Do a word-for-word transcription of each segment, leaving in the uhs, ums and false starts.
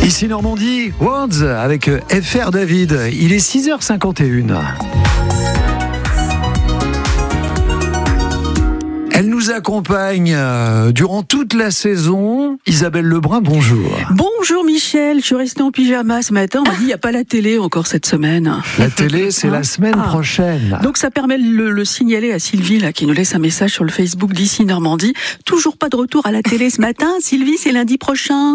Ici Normandie, Words avec F R David. Il est six heures cinquante et une. Elle nous accompagne durant toute la saison. Isabelle Lebrun, bonjour. Bonjour Michel, je suis restée en pyjama ce matin. On m'a dit il n'y a pas la télé encore cette semaine. La télé, c'est la semaine ah. prochaine. Donc ça permet de le, le signaler à Sylvie là, qui nous laisse un message sur le Facebook d'Ici Normandie. Toujours pas de retour à la télé ce matin. Sylvie, c'est lundi prochain.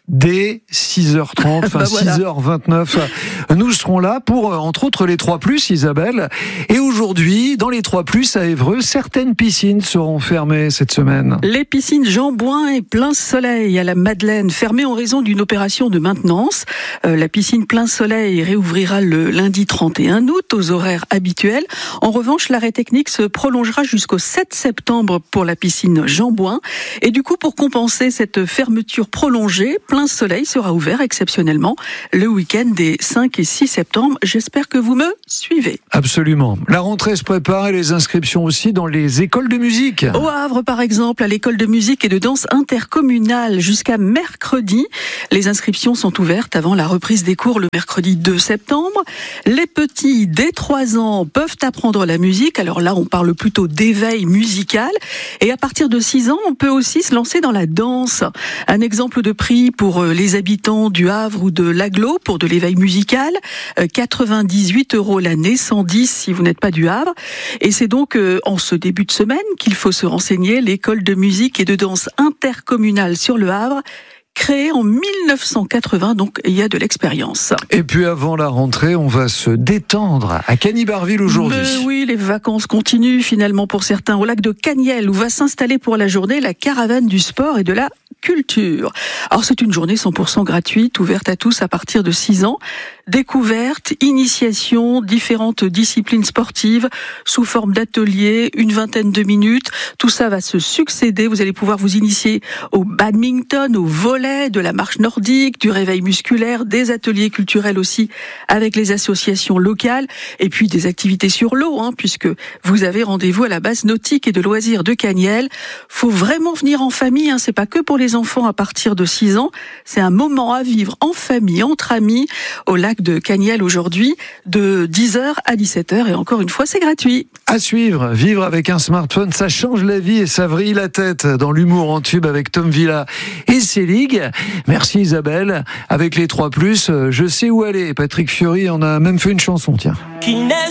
Dès six heures trente, enfin bah voilà. six heures vingt-neuf, nous serons là pour, entre autres, les trois plus, Isabelle. Et aujourd'hui, dans les trois plus à Évreux, certaines piscines seront fermées cette semaine. Les piscines Jean Bouin et Plein Soleil à la Madeleine, fermées en raison d'une opération de maintenance. Euh, la piscine Plein Soleil réouvrira le lundi trente et un août aux horaires habituels. En revanche, l'arrêt technique se prolongera jusqu'au sept septembre pour la piscine Jean Bouin. Et du coup, pour compenser cette fermeture prolongée, Plein Soleil sera ouvert exceptionnellement le week-end des cinq et six septembre. J'espère que vous me suivez. Absolument. La rentrée se prépare et les inscriptions aussi dans les écoles de musique. Au Havre, par exemple, à l'école de musique et de danse intercommunale jusqu'à mercredi. Les inscriptions sont ouvertes avant la reprise des cours le mercredi deux septembre. Les petits dès trois ans peuvent apprendre la musique. Alors là, on parle plutôt d'éveil musical. Et à partir de six ans, on peut aussi se lancer dans la danse. Un exemple de prix pour Pour les habitants du Havre ou de l'Agglo pour de l'éveil musical, quatre-vingt-dix-huit euros l'année, cent dix si vous n'êtes pas du Havre. Et c'est donc en ce début de semaine qu'il faut se renseigner. L'école de musique et de danse intercommunale sur le Havre, créée en mille neuf cent quatre-vingts, donc il y a de l'expérience. Et puis avant la rentrée, on va se détendre à Cagny-Barville aujourd'hui. Mais oui, les vacances continuent finalement pour certains au lac de Cagniel, où va s'installer pour la journée la caravane du sport et de la culture. Alors c'est une journée cent pour cent gratuite, ouverte à tous à partir de six ans. Découverte, initiation, différentes disciplines sportives sous forme d'ateliers, une vingtaine de minutes. Tout ça va se succéder. Vous allez pouvoir vous initier au badminton, au volley, de la marche nordique, du réveil musculaire, des ateliers culturels aussi avec les associations locales et puis des activités sur l'eau, hein, puisque vous avez rendez-vous à la base nautique et de loisirs de Cagniel. Faut vraiment venir en famille, hein, c'est pas que pour les enfants à partir de six ans. C'est un moment à vivre en famille, entre amis, au lac de Cagniel aujourd'hui, de dix heures à dix-sept heures. Et encore une fois, c'est gratuit. À suivre, vivre avec un smartphone, ça change la vie et ça vrille la tête dans l'humour en tube avec Tom Villa et Célig. Merci Isabelle. Avec les trois plus, je sais où aller. Patrick Fiori en a même fait une chanson, tiens. Qui n'est